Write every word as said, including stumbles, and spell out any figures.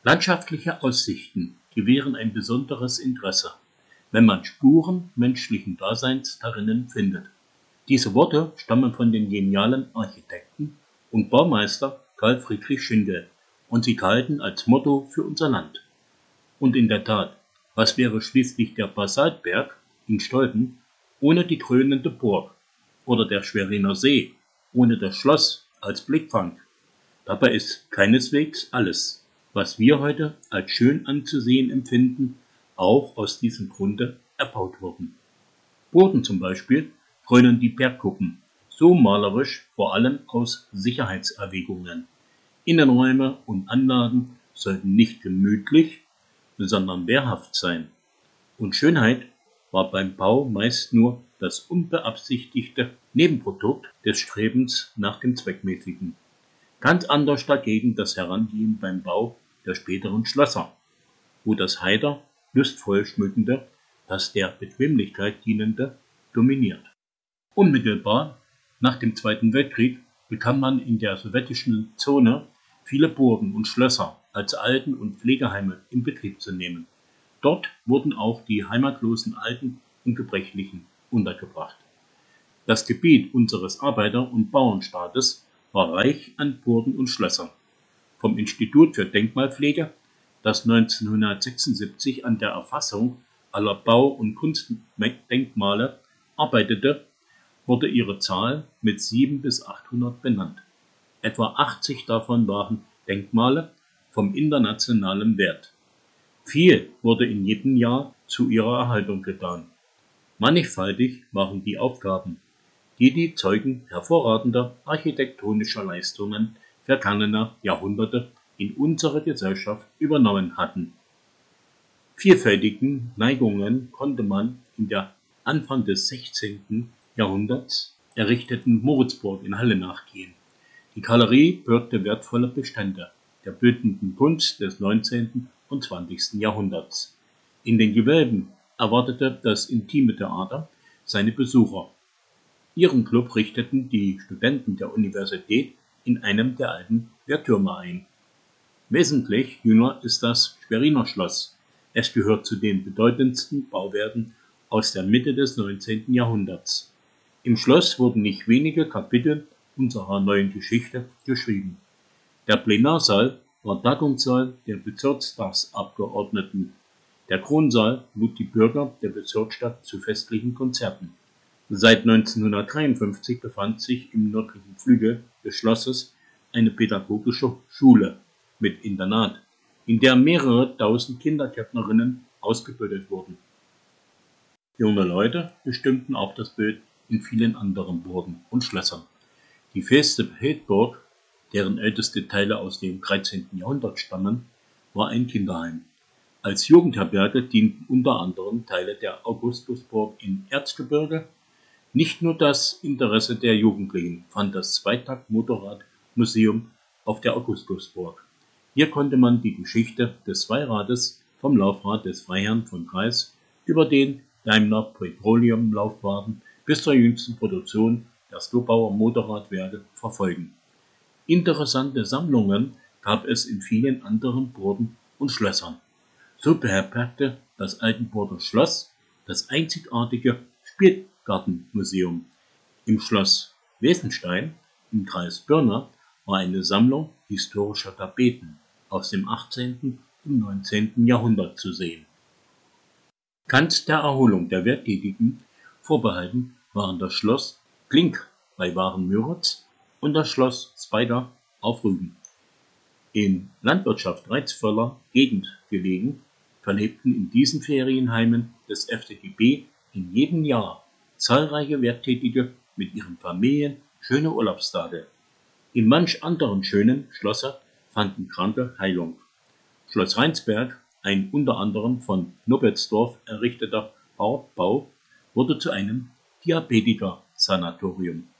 Landschaftliche Aussichten gewähren ein besonderes Interesse, wenn man Spuren menschlichen Daseins darinnen findet. Diese Worte stammen von dem genialen Architekten und Baumeister Carl Friedrich Schinkel und sie galten als Motto für unser Land. Und in der Tat, was wäre schließlich der Basaltberg in Stolpen ohne die dröhnende Burg oder der Schweriner See ohne das Schloss als Blickfang? Dabei ist keineswegs alles, was wir heute als schön anzusehen empfinden, auch aus diesem Grunde erbaut worden. Burgen zum Beispiel krönen die Bergkuppen, so malerisch vor allem aus Sicherheitserwägungen. Innenräume und Anlagen sollten nicht gemütlich, sondern wehrhaft sein. Und Schönheit war beim Bau meist nur das unbeabsichtigte Nebenprodukt des Strebens nach dem Zweckmäßigen. Ganz anders dagegen das Herangehen beim Bau der späteren Schlösser, wo das heiter, lustvoll schmückende, das der Bequemlichkeit dienende, dominiert. Unmittelbar nach dem Zweiten Weltkrieg bekam man in der sowjetischen Zone viele Burgen und Schlösser als Alten- und Pflegeheime in Betrieb zu nehmen. Dort wurden auch die heimatlosen Alten und Gebrechlichen untergebracht. Das Gebiet unseres Arbeiter- und Bauernstaates war reich an Burgen und Schlössern. Vom Institut für Denkmalpflege, das neunzehnhundertsechsundsiebzig an der Erfassung aller Bau- und Kunstdenkmale arbeitete, wurde ihre Zahl mit siebenhundert bis achthundert benannt. Etwa achtzig davon waren Denkmale vom internationalen Wert. Viel wurde in jedem Jahr zu ihrer Erhaltung getan. Mannigfaltig waren die Aufgaben, die die Zeugen hervorragender architektonischer Leistungen vergangener Jahrhunderte in unserer Gesellschaft übernommen hatten. Vielfältigen Neigungen konnte man in der Anfang des sechzehnten Jahrhunderts errichteten Moritzburg in Halle nachgehen. Die Galerie birgte wertvolle Bestände der bildenden Kunst des neunzehnten und zwanzigsten Jahrhunderts. In den Gewölben erwartete das intime Theater seine Besucher. Ihren Club richteten die Studenten der Universität in einem der alten Wehrtürme ein. Wesentlich jünger ist das Schweriner Schloss. Es gehört zu den bedeutendsten Bauwerken aus der Mitte des neunzehnten Jahrhunderts. Im Schloss wurden nicht wenige Kapitel unserer neuen Geschichte geschrieben. Der Plenarsaal war Tagungssaal der Bezirkstagsabgeordneten. Der Kronsaal lud die Bürger der Bezirksstadt zu festlichen Konzerten. Seit neunzehnhundertdreiundfünfzig befand sich im nördlichen Flügel des Schlosses eine pädagogische Schule mit Internat, in der mehrere tausend Kindergärtnerinnen ausgebildet wurden. Junge Leute bestimmten auch das Bild in vielen anderen Burgen und Schlössern. Die Feste Hildburg, deren älteste Teile aus dem dreizehnten Jahrhundert stammen, war ein Kinderheim. Als Jugendherberge dienten unter anderem Teile der Augustusburg in Erzgebirge. Nicht nur das Interesse der Jugendlichen fand das Zweitakt-Motorradmuseum auf der Augustusburg. Hier konnte man die Geschichte des Zweirades vom Laufrad des Freiherrn von Kreis über den Daimler Petroleum Laufwagen bis zur jüngsten Produktion der Slobauer Motorradwerke verfolgen. Interessante Sammlungen gab es in vielen anderen Burgen und Schlössern. So beherbergte das Altenburger Schloss das einzigartige Spielgartenmuseum. Im Schloss Wesenstein im Kreis Pirna war eine Sammlung historischer Tapeten aus dem achtzehnten und neunzehnten Jahrhundert zu sehen. Ganz der Erholung der Werktätigen vorbehalten waren das Schloss Klink bei Waren-Müritz und das Schloss Speyer auf Rügen. In Landwirtschaft reizvoller Gegend gelegen, verlebten in diesen Ferienheimen des F D G B in jedem Jahr zahlreiche Werktätige mit ihren Familien schöne Urlaubstage. In manch anderen schönen Schlösser fanden Kranke Heilung. Schloss Rheinsberg, ein unter anderem von Nobelsdorf errichteter Bau, wurde zu einem Diabetiker-Sanatorium.